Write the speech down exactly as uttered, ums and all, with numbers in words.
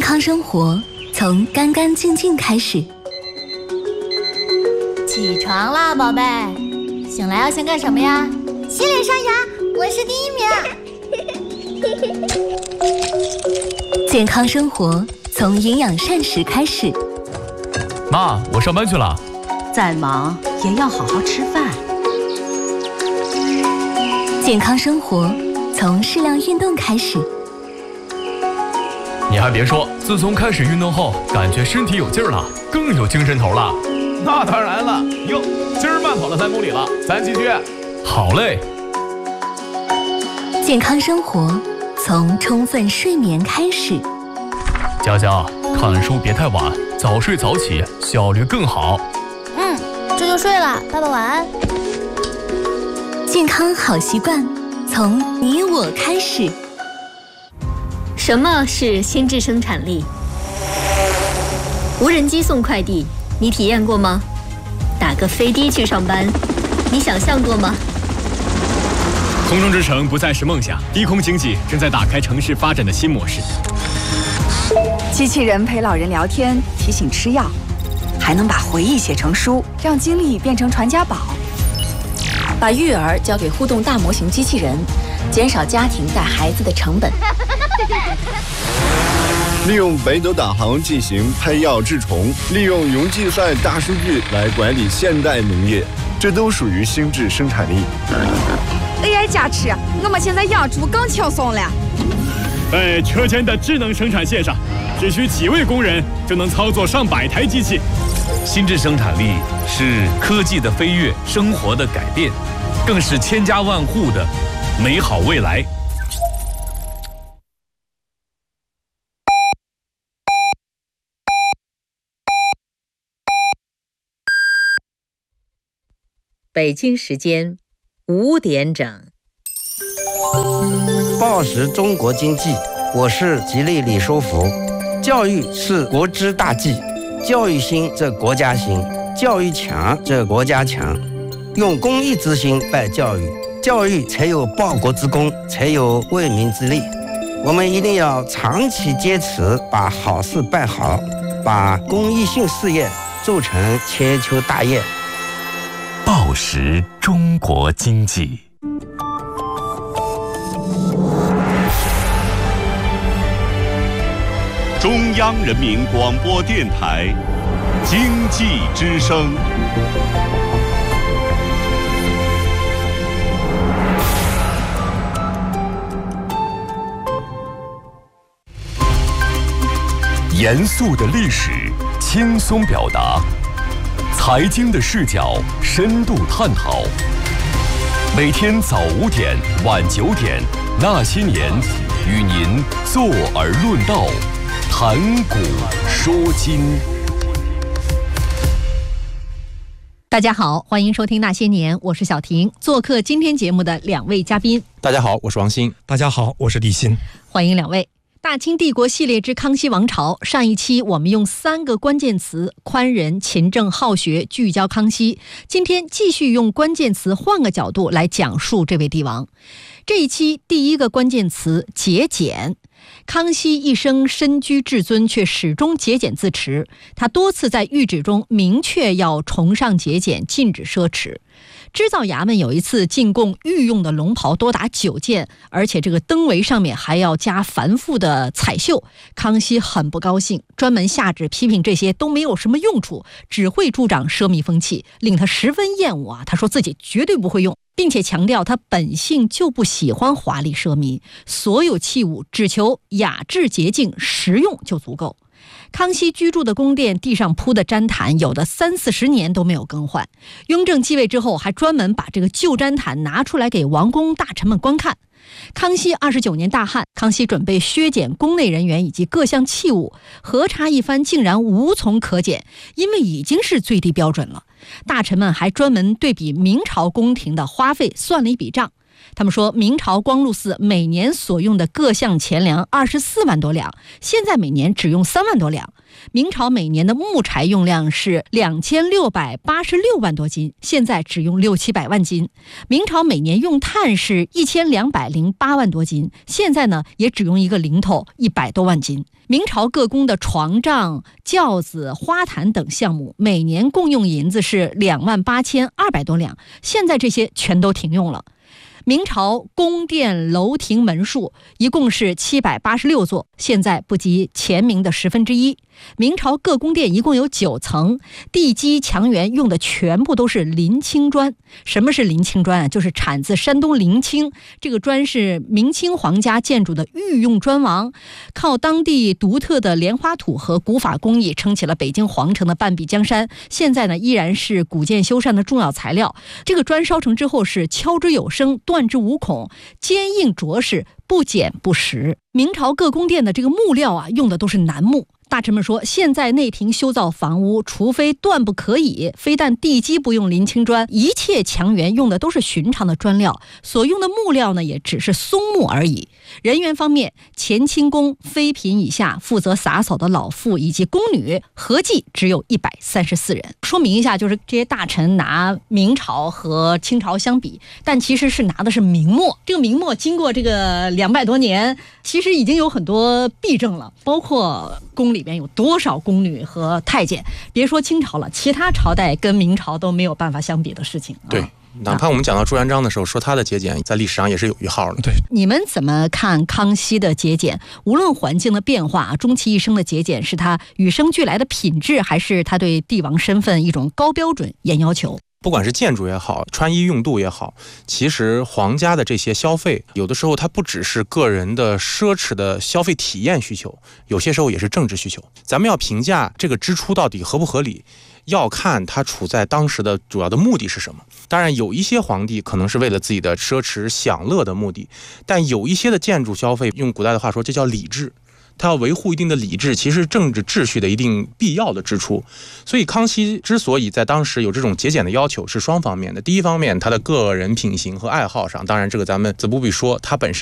康生活从干干净净开始。 起床啦，宝贝！醒来要先干什么呀？ 洗脸刷牙，我是第一名。健康生活从营养膳食开始。 妈，我上班去了。 再忙也要好好吃饭。 健康生活从适量运动开始。 你还别说，自从开始运动后，感觉身体有劲儿了，更有精神头了。 那当然了，哟，今儿慢跑了三公里了，咱继续。 好嘞。 健康生活从充分睡眠开始。 佳佳，看书别太晚，早睡早起，效率更好。 嗯，这就睡了，爸爸晚安。 健康好习惯从你我开始。 什么是心智生产力？无人机送快递，你体验过吗？打个飞的去上班，你想象过吗？ 空中之城不再是梦想，低空经济正在打开城市发展的新模式。 机器人陪老人聊天，提醒吃药，还能把回忆写成书，让经历变成传家宝。 把育儿交给互动大模型机器人，减少家庭带孩子的成本。 利用北斗导航进行配药治虫，利用云计算大数据来管理现代农业，这都属于心智生产力。 A I 加持，我们现在养猪更轻松了。 在车间的智能生产线上，只需几位工人就能操作上百台机器。 心智生产力是科技的飞跃，生活的改变，更是千家万户的美好未来。 北京时间五点整。 报时中国经济，我是吉利李书福。教育是国之大计，教育兴则国家兴，教育强则国家强。用公益之心办教育，教育才有报国之功，才有为民之利。我们一定要长期坚持把好事办好，把公益性事业做成千秋大业。 报时中国经济。 中央人民广播电台经济之声。 严肃的历史，轻松表达。财经的视角，深度探讨。每天早五点、晚九点，那些年，与您坐而论道，谈古说今。 大家好，欢迎收听《那些年》，我是小婷。做客今天节目的两位嘉宾。 大家好，我是王鑫。 大家好，我是李欣。 欢迎两位。大清帝国系列之康熙王朝，上一期我们用三个关键词宽仁、勤政、好学聚焦康熙，今天继续用关键词换个角度来讲述这位帝王。这一期第一个关键词节俭。康熙一生身居至尊，却始终节俭自持，他多次在谕旨中明确要崇尚节俭，禁止奢侈。织造衙门有一次进贡御用的龙袍多达九件，而且这个灯围上面还要加繁复的彩绣。康熙很不高兴，专门下旨批评这些都没有什么用处，只会助长奢靡风气，令他十分厌恶啊！他说自己绝对不会用，并且强调他本性就不喜欢华丽奢靡，所有器物只求雅致洁净，实用就足够。康熙居住的宫殿地上铺的毡毯，有的三四十年都没有更换。雍正继位之后，还专门把这个旧毡毯拿出来给王公大臣们观看。康熙二十九年大旱，康熙准备削减宫内人员以及各项器物，核查一番，竟然无从可减，因为已经是最低标准了。大臣们还专门对比明朝宫廷的花费，算了一笔账。 他们说，明朝光禄寺每年所用的各项钱粮二十四万多两，现在每年只用三万多两。明朝每年的木柴用量是两千六百八十六万多斤，现在只用六七百万斤。明朝每年用炭是一千两百零八万多斤，现在呢也只用一个零头一百多万斤。明朝各宫的床帐、轿子、花坛等项目，每年共用银子是两万八千二百多两，现在这些全都停用了。明朝宫殿楼亭门数一共是七百八十六座，现在不及前明的十分之一。明朝各宫殿一共有九层，地基墙垣用的全部都是临清砖。什么是临清砖啊？就是产自山东临清，这个砖是明清皇家建筑的御用砖王，靠当地独特的莲花土和古法工艺撑起了北京皇城的半壁江山。现在呢，依然是古建修缮的重要材料。这个砖烧成之后是敲之有声，断之无孔，坚硬着实，不减不实。明朝各宫殿的这个木料啊，用的都是楠木。大臣们说，现在内廷修造房屋，除非断不可以，非但地基不用临清砖，一切墙垣用的都是寻常的砖料，所用的木料呢，也只是松木而已。人员方面，乾清宫妃嫔以下负责洒扫的老妇以及宫女合计只有一百三十四人。说明一下，就是这些大臣拿明朝和清朝相比，但其实是拿的是明末。这个明末经过这个两百多年，其实已经有很多弊政了，包括宫里边有多少宫女和太监，别说清朝了，其他朝代跟明朝都没有办法相比的事情。 对，哪怕我们讲到朱元璋的时候，说他的节俭在历史上也是有一号的。 对，你们怎么看康熙的节俭？无论环境的变化，终其一生的节俭是他与生俱来的品质，还是他对帝王身份一种高标准严要求？ 不管是建筑也好，穿衣用度也好，其实皇家的这些消费，有的时候它不只是个人的奢侈的消费体验需求，有些时候也是政治需求。咱们要评价这个支出到底合不合理，要看它处在当时的主要的目的是什么。当然，有一些皇帝可能是为了自己的奢侈享乐的目的，但有一些的建筑消费，用古代的话说，这叫礼制。他要维护一定的理智，其实政治秩序的一定必要的支出。所以康熙之所以在当时有这种节俭的要求，是双方面的。第一方面，他的个人品行和爱好上，当然这个咱们自不必说，他本身